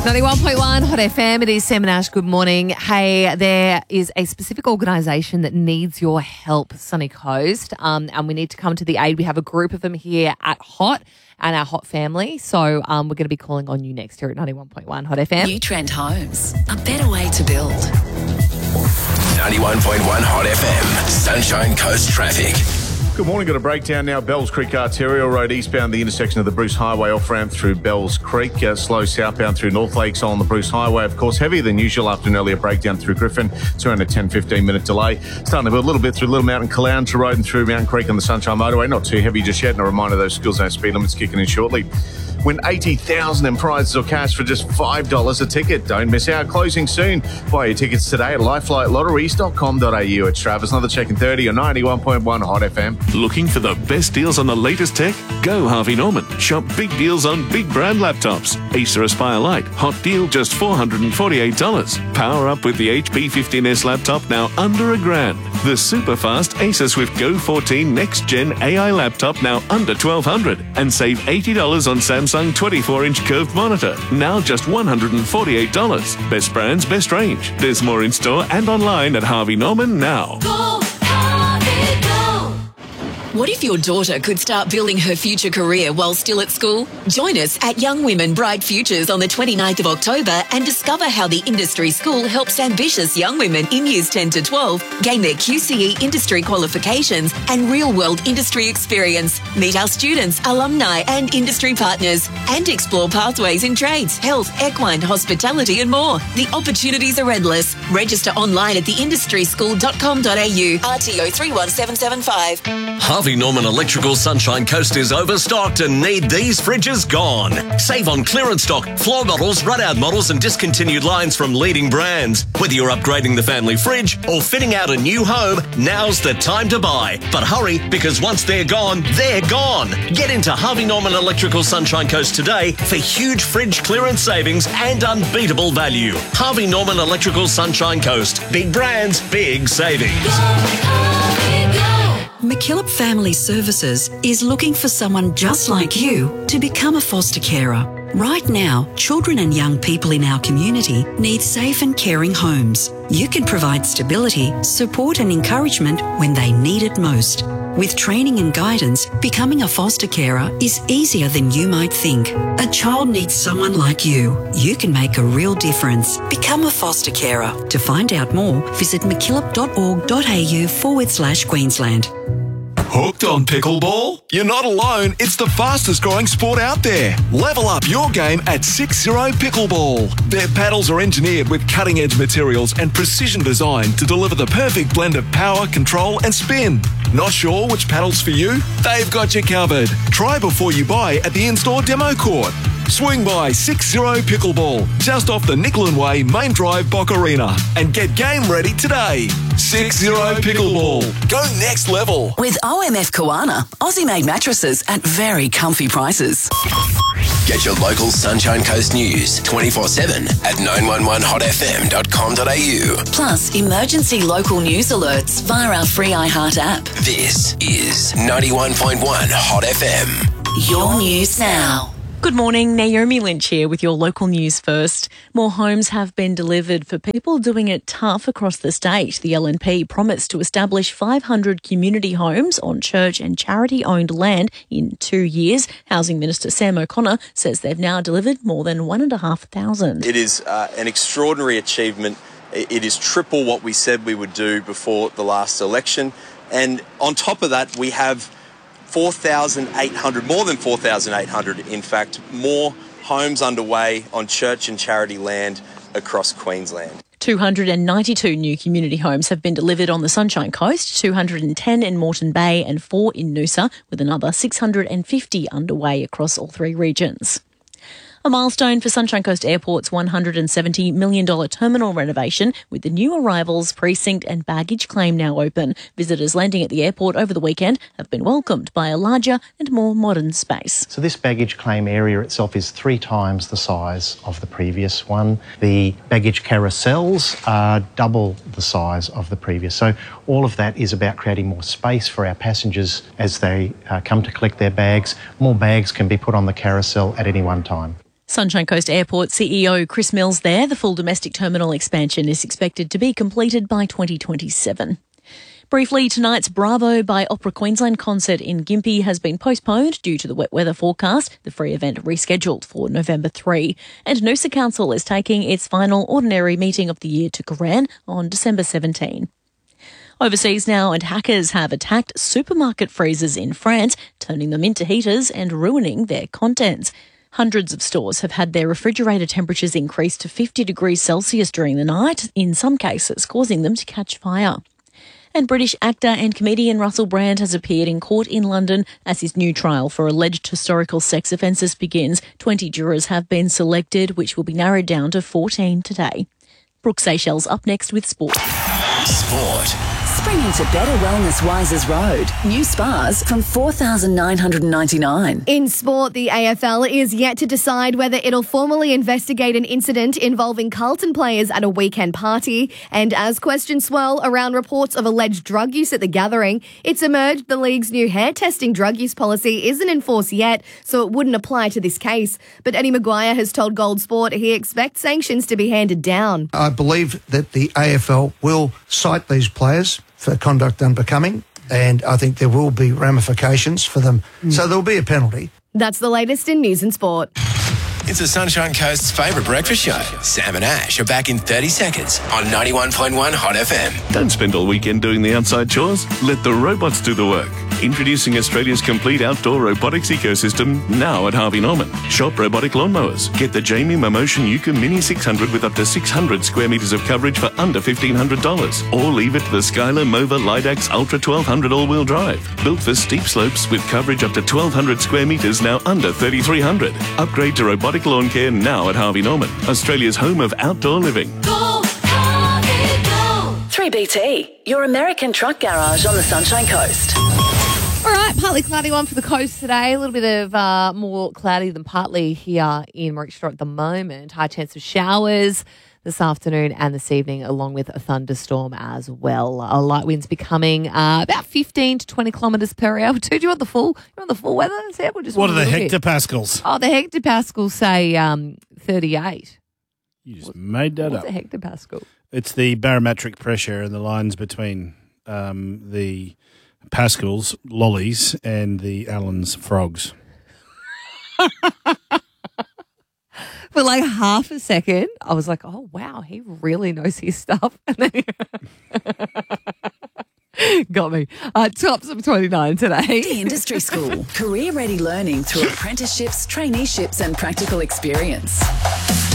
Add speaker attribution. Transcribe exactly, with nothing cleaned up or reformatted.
Speaker 1: ninety-one point one Hot F M, it is Sam and Ash, good morning. Hey, there is a specific organisation that needs your help, Sunny Coast, um, and we need to come to the aid. We have a group of them here at Hot and our Hot family, so um, we're going to be calling on you next here at ninety-one point one Hot F M.
Speaker 2: New Trend Homes, a better way to build.
Speaker 3: ninety-one point one Hot F M, Sunshine Coast traffic.
Speaker 4: Good morning. Got a breakdown now. Bells Creek Arterial Road eastbound, the intersection of the Bruce Highway off-ramp through Bells Creek. Uh, slow southbound through North Lakes on the Bruce Highway. Of course, heavier than usual after an earlier breakdown through Griffin. It's around a ten to fifteen minute delay. Starting to build a little bit through Little Mountain, Caloundra Road and through Mountain Creek on the Sunshine Motorway. Not too heavy just yet. And a reminder, those school zone speed limits kicking in shortly. Win eighty thousand dollars in prizes or cash for just five dollars a ticket. Don't miss out. Closing soon. Buy your tickets today at lifelight lotteries dot com dot a u. It's Travis. Another check in thirty on ninety-one point one Hot F M.
Speaker 5: Looking for the best deals on the latest tech? Go Harvey Norman. Shop big deals on big brand laptops. Acer Aspire Lite. Hot deal just four hundred forty-eight dollars. Power up with the H P fifteen S laptop now under a grand. The super fast Acer Swift Go fourteen Next Gen A I laptop now under twelve hundred dollars. And save eighty dollars on Samsung twenty-four inch curved monitor, now just one hundred forty-eight dollars. Best brands, best range. There's more in store and online at Harvey Norman now.
Speaker 2: Go, Harvey, go! What if your daughter could start building her future career while still at school? Join us at Young Women Bright Futures on the twenty-ninth of October and discover how the industry school helps ambitious young women in years ten to twelve gain their Q C E industry qualifications and real-world industry experience. Meet our students, alumni and industry partners and explore pathways in trades, health, equine, hospitality and more. The opportunities are endless. Register online at the industry school dot com dot a u. R T O three one seven seven five.
Speaker 3: Harvey Norman Electrical Sunshine Coast is overstocked and need these fridges gone. Save on clearance stock, floor models, run-out models and discontinued lines from leading brands. Whether you're upgrading the family fridge or fitting out a new home, now's the time to buy. But hurry, because once they're gone, they're gone. Get into Harvey Norman Electrical Sunshine Coast today for huge fridge clearance savings and unbeatable value. Harvey Norman Electrical Sunshine Coast. Big brands, big savings.
Speaker 6: McKillop Family Services is looking for someone just like you to become a foster carer. Right now, children and young people in our community need safe and caring homes. You can provide stability, support and encouragement when they need it most. With training and guidance, becoming a foster carer is easier than you might think. A child needs someone like you. You can make a real difference. Become a foster carer. To find out more, visit mckillop dot org dot a u forward slash Queensland.
Speaker 7: Hooked on pickleball? You're not alone. It's the fastest growing sport out there. Level up your game at six zero Pickleball. Their paddles are engineered with cutting edge materials and precision design to deliver the perfect blend of power, control and spin. Not sure which paddle's for you? They've got you covered. Try before you buy at the in-store demo court. Swing by six zero Pickleball, just off the Nicklin Way Main Drive Bock Arena, and get game ready today. six zero Pickleball. Go next level.
Speaker 2: With O M F Koana, Aussie-made mattresses at very comfy prices.
Speaker 3: Get your local Sunshine Coast news twenty-four seven at nine one one hot f m dot com dot a u.
Speaker 2: Plus, emergency local news alerts via our free iHeart app.
Speaker 3: This is ninety-one point one Hot F M.
Speaker 2: Your news now.
Speaker 8: Good morning, Naomi Lynch here with your local news first. More homes have been delivered for people doing it tough across the state. The L N P promised to establish five hundred community homes on church and charity-owned land in two years. Housing Minister Sam O'Connor says they've now delivered more than one and a half thousand.
Speaker 9: It is uh, an extraordinary achievement. It is triple what we said we would do before the last election. And on top of that, we have four thousand eight hundred, more than four thousand eight hundred, in fact, more homes underway on church and charity land across Queensland.
Speaker 8: two hundred ninety-two new community homes have been delivered on the Sunshine Coast, two hundred ten in Moreton Bay and four in Noosa, with another six hundred fifty underway across all three regions. A milestone for Sunshine Coast Airport's one hundred seventy million dollars terminal renovation, with the new arrivals precinct and baggage claim now open. Visitors landing at the airport over the weekend have been welcomed by a larger and more modern space.
Speaker 10: So this baggage claim area itself is three times the size of the previous one. The baggage carousels are double the size of the previous. So all of that is about creating more space for our passengers as they uh, come to collect their bags. More bags can be put on the carousel at any one time.
Speaker 8: Sunshine Coast Airport C E O Chris Mills there. The full domestic terminal expansion is expected to be completed by twenty twenty-seven. Briefly, tonight's Bravo by Opera Queensland concert in Gympie has been postponed due to the wet weather forecast, the free event rescheduled for November third. And Noosa Council is taking its final ordinary meeting of the year to Koran on December seventeenth. Overseas now, and hackers have attacked supermarket freezers in France, turning them into heaters and ruining their contents. Hundreds of stores have had their refrigerator temperatures increased to fifty degrees Celsius during the night, in some cases causing them to catch fire. And British actor and comedian Russell Brand has appeared in court in London as his new trial for alleged historical sex offences begins. twenty jurors have been selected, which will be narrowed down to fourteen today. Brooke Seychelles up next with sport.
Speaker 11: Sport. Springing to better wellness Wisers Road. New spas from four thousand nine hundred ninety-nine dollars.
Speaker 12: In sport, the A F L is yet to decide whether it'll formally investigate an incident involving Carlton players at a weekend party. And as questions swirl around reports of alleged drug use at the gathering, it's emerged the league's new hair testing drug use policy isn't enforced yet, so it wouldn't apply to this case. But Eddie Maguire has told Gold Sport he expects sanctions to be handed down.
Speaker 13: I believe that the A F L will cite these players for conduct unbecoming, and I think there will be ramifications for them. Mm. So there will be a penalty.
Speaker 12: That's the latest in news and sport.
Speaker 11: It's the Sunshine Coast's favourite breakfast show. Sam and Ash are back in thirty seconds on ninety-one point one Hot F M.
Speaker 5: Don't spend all weekend doing the outside chores. Let the robots do the work. Introducing Australia's complete outdoor robotics ecosystem now at Harvey Norman. Shop robotic lawnmowers. Get the Jamie Momotion Yuka Mini six hundred with up to six hundred square metres of coverage for under fifteen hundred dollars. Or leave it to the Skylar Mova Lidax Ultra twelve hundred all-wheel drive. Built for steep slopes with coverage up to twelve hundred square metres, now under thirty-three hundred. Upgrade to robotic lawn care now at Harvey Norman, Australia's home of outdoor living.
Speaker 11: Go, Harvey, go! three B T, your American truck garage on the Sunshine Coast.
Speaker 1: All right, partly cloudy one for the coast today. A little bit of uh, more cloudy than partly here in Marrickstraw at the moment. High chance of showers this afternoon and this evening, along with a thunderstorm as well. Uh, light winds becoming uh, about fifteen to twenty kilometres per hour. Do you want the full? You want the full weather? Sam, we'll just
Speaker 14: what are the
Speaker 1: bit.
Speaker 14: hectopascals?
Speaker 1: Oh, the hectopascals say um, thirty-eight.
Speaker 14: You just made that
Speaker 1: What's
Speaker 14: up.
Speaker 1: What's a hectopascal?
Speaker 14: It's the barometric pressure and the lines between um, the Pascals, lollies, and the Allen's frogs.
Speaker 1: For like half a second, I was like, oh, wow, he really knows his stuff. And then got me. Uh, tops of twenty-nine today.
Speaker 11: The Industry School. Career-ready learning through apprenticeships, traineeships and practical experience.